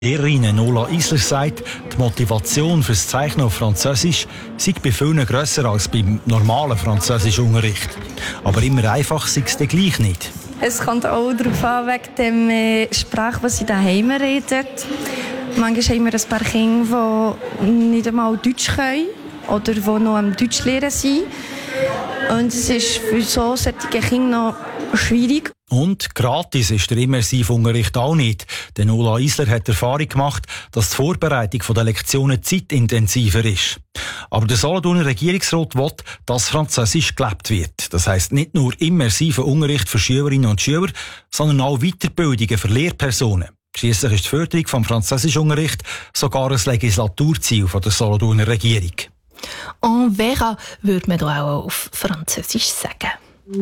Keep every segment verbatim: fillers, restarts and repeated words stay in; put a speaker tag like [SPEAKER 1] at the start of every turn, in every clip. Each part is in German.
[SPEAKER 1] Lehrerin Nola Isler sagt, die Motivation fürs Zeichnen auf Französisch sei bei vielen grösser als beim normalen Französischunterricht. Aber immer einfach sei es dann gleich nicht.
[SPEAKER 2] Es kommt auch darauf an, wegen der Sprache, die sie daheim reden. Manchmal haben wir ein paar Kinder, die nicht einmal Deutsch können oder die noch am Deutsch lernen sind. Und es ist für so solche Kinder noch schwierig.
[SPEAKER 1] Und gratis ist der Immersivunterricht auch nicht. Denn Nola Isler hat Erfahrung gemacht, dass die Vorbereitung der Lektionen zeitintensiver ist. Aber der Solothurner Regierungsrat will, dass Französisch gelebt wird. Das heisst nicht nur immersiver Unterricht für Schülerinnen und Schüler, sondern auch Weiterbildungen für Lehrpersonen. Schliesslich ist die Förderung vom Französischunterricht sogar ein Legislaturziel der Solothurner Regierung.
[SPEAKER 3] On verra, würde man da auch auf Französisch sagen.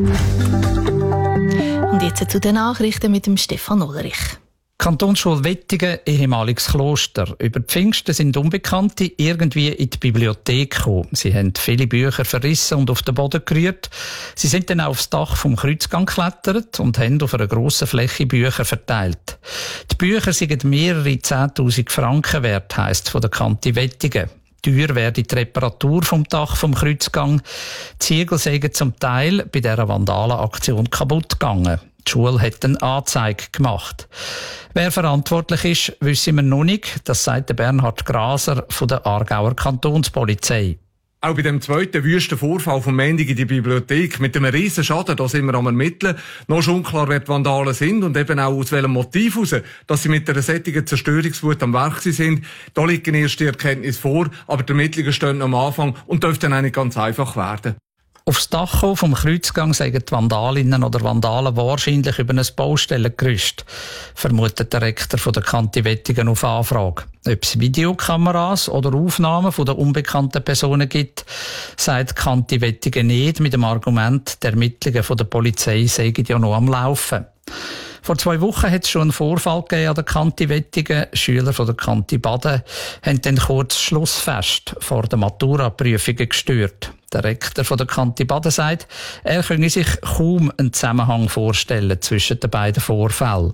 [SPEAKER 3] Und jetzt zu den Nachrichten mit dem Stefan Ulrich.
[SPEAKER 4] Kantonsschule Wettigen, ehemaliges Kloster. Über Pfingsten sind Unbekannte irgendwie in die Bibliothek gekommen. Sie haben viele Bücher verrissen und auf den Boden gerührt. Sie sind dann aufs Dach vom Kreuzgang geklettert und haben auf einer grossen Fläche Bücher verteilt. Die Bücher sind mehrere zehntausend Franken wert, heisst von der Kante Wettigen. Teuer werde die Reparatur vom Dach vom Kreuzgang. Die Ziegel seien zum Teil bei dieser Vandalenaktion kaputt gegangen. Die Schule hat eine Anzeige gemacht. Wer verantwortlich ist, wissen wir noch nicht. Das sagt Bernhard Graser von der Aargauer Kantonspolizei.
[SPEAKER 5] Auch bei dem zweiten wüsten Vorfall vom Montag in die Bibliothek mit einem riesen Schaden, da sind wir am Ermitteln. Noch schon unklar, wer die Vandalen sind und eben auch aus welchem Motiv heraus, dass sie mit einer solchen Zerstörungswut am Werk sind. Da liegen erste Erkenntnisse vor, aber die Ermittlungen stehen am Anfang und dürften auch nicht ganz einfach werden.
[SPEAKER 4] Aufs Dach vom Kreuzgang sagen die Vandalinnen oder Vandalen wahrscheinlich über ein Baustellengerüst, vermutet der Rektor von der Kante Wettigen auf Anfrage. Ob es Videokameras oder Aufnahmen von den unbekannten Personen gibt, sagt die Kante Wettigen nicht, mit dem Argument, die Ermittlungen von der Polizei seien ja noch am Laufen. Vor zwei Wochen hat es schon einen Vorfall gegeben an der Kante Wettigen. Schüler von der Kante Baden haben dann kurz Schlussfest vor der Matura-Prüfungen gestört. Der Rektor von der Kante Baden sagt, er könne sich kaum einen Zusammenhang vorstellen zwischen den beiden Vorfällen.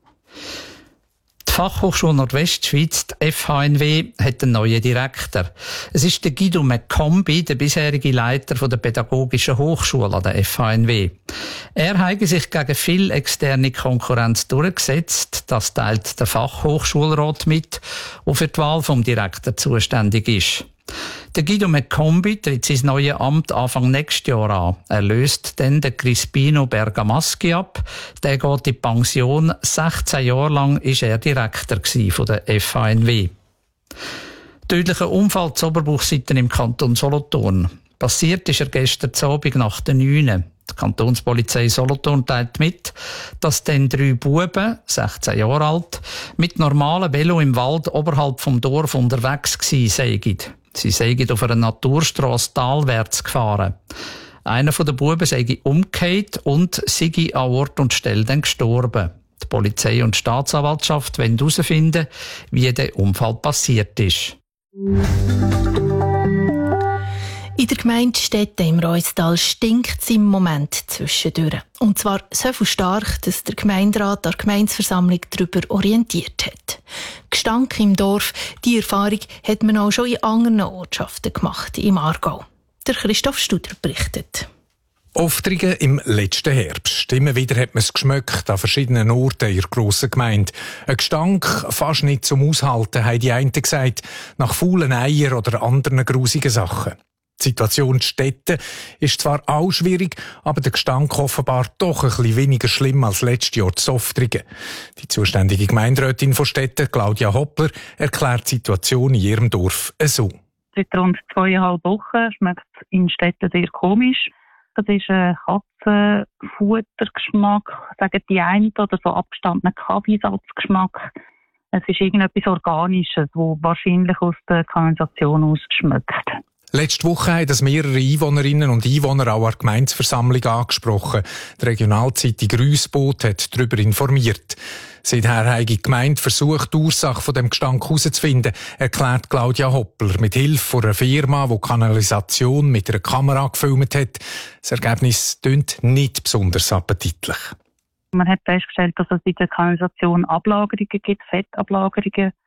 [SPEAKER 4] Die Fachhochschule Nordwestschweiz, die F H N W, hat einen neuen Direktor. Es ist der Guido McCombie, der bisherige Leiter der Pädagogischen Hochschule an der F H N W. Er habe sich gegen viel externe Konkurrenz durchgesetzt. Das teilt der Fachhochschulrat mit, der für die Wahl vom Direktor zuständig ist. Der Guido McCombie tritt sein neues Amt Anfang nächstes Jahr an. Er löst dann den Crispino Bergamaschi ab. Der geht in die Pension. sechzehn Jahre lang war er Direktor von der F H N W. Tödlicher Unfall zu Oberbuchseiten im Kanton Solothurn. Passiert ist er gestern Abend nach der neun. Die Kantonspolizei Solothurn teilt mit, dass dann drei Buben, sechzehn Jahre alt, mit normalen Velo im Wald oberhalb vom Dorf unterwegs gewesen seien. Sie seien auf einer Naturstrasse talwärts gefahren. Einer der Buben sei umgekehrt und sei an Ort und Stelle dann gestorben. Die Polizei und die Staatsanwaltschaft wollen herausfinden, wie der Unfall passiert ist.
[SPEAKER 3] In der Gemeinde Stetten im Reusstal stinkt es im Moment zwischendurch. Und zwar so viel stark, dass der Gemeinderat der Gemeindeversammlung darüber orientiert hat. Gestank im Dorf, die Erfahrung hat man auch schon in anderen Ortschaften gemacht, im Aargau. Der Christoph Studer berichtet.
[SPEAKER 6] Oftrigen im letzten Herbst. Immer wieder hat man es geschmeckt an verschiedenen Orten in der grossen Gemeinde. Ein Gestank fast nicht zum Aushalten, haben die einen gesagt, nach faulen Eiern oder anderen grusigen Sachen. Die Situation in Stetten ist zwar auch schwierig, aber der Gestank offenbar doch ein bisschen weniger schlimm als letztes Jahr zu Oftrigen. Die zuständige Gemeinderätin von Stetten, Claudia Hoppler, erklärt die Situation in ihrem Dorf so.
[SPEAKER 7] Seit rund zweieinhalb Wochen schmeckt es in Stetten sehr komisch. Das ist ein Katzenfuttergeschmack, sagen die einen, oder so abgestandener Kaffeesatzgeschmack. Es ist irgendetwas Organisches, das wahrscheinlich aus der Kanalisation ausschmeckt.
[SPEAKER 6] Letzte Woche haben das mehrere Einwohnerinnen und Einwohner auch an der Gemeindeversammlung angesprochen. Die Regionalzeitung Rüssbot hat darüber informiert. Seither hat die Gemeinde versucht, die Ursache von dem Gestank herauszufinden, erklärt Claudia Hoppler mit Hilfe einer Firma, die die Kanalisation mit einer Kamera gefilmt hat. Das Ergebnis klingt nicht besonders appetitlich.
[SPEAKER 7] Man hat festgestellt, dass es in der Kanalisation Ablagerungen gibt, Fettablagerungen.